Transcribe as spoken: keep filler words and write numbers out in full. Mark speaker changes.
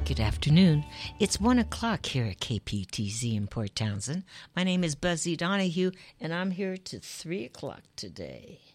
Speaker 1: Good afternoon. It's one o'clock here at K P T Z in Port Townsend. My name is Buzzy Donahue, and I'm here to three o'clock today.